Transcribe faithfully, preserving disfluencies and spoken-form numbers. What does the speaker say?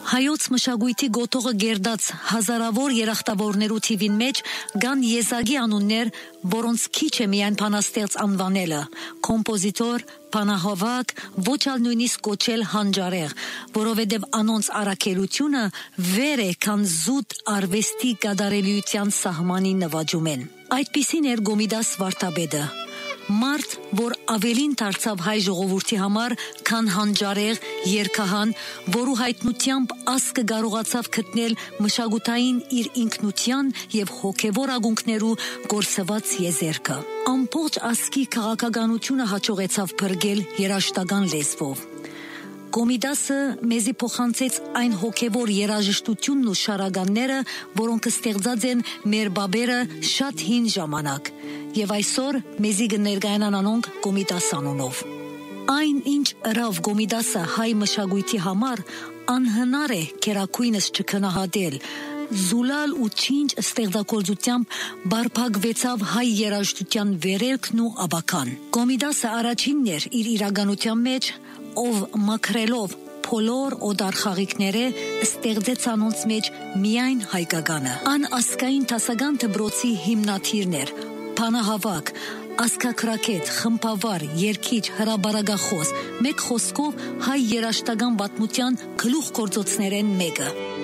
Հայոց մշակույթի գոտողը գերդած հազարավոր երախտավորներու թիվին մեջ կան եզակի անուններ, որոնց քիչ է միայն բանաստեղծ անվանելը, կոմպոզիտոր, բանահավաք, ոչ ալ նույնիսկ կոչել հանճարեղ, որովհետև անոնց առաքելությունը վեր է, քան զուտ արվեստի կատարելիության սահմանի նվաճում են։ Այդպիսին էր Գոմիդաս վարդապետը։ Մարդ, որ ավելին դարձավ հայ ժողովրդի համար, քան հանճարեղ երգահան, որու հայտնությամբ ասկը կարողացավ գտնել մշակութային իր ինքնության եւ հոգեվոր ագունքներու գործված եզերքը։ Ամբողջ ասկի քաղաքականությունը հաջողեցավ բրգել երաժշտական լեզվով։ Գոմիդասը մեզի փոխանցեց այն հոգևոր երաժշտությունն ու շարականները, որոնք ստեղծած են մեր բաբերը շատ հին ժամանակ, եւ այսօր մեզի կներկայանան անոնք Գոմիդաս անունով։ Այն ինչ ըրավ Գոմիդասը հայ մշակույթի համար, անհնար է քերակույնս չքնահատել։ Զուլալ ու չինչ ստեղծագործությամբ բարփակվեցավ հայ երաժշտության վերելքն ու աբական։ Գոմիդասը առաջինն էր իր իրականության մեջ, ով մաքրելով փոլոր օդար խաղիկները ստեղծեց անոնց մեջ միայն հայկականը։ Ան ասկային տասական դբրոցի հիմնադիրն էր, բանահավաք, ասկակրակետ, խմբավար, երգիչ, հրաբարագախոս, մեկ խոսքով հայ երաժշտական պատմության գլուխ գործոցներեն մեկը։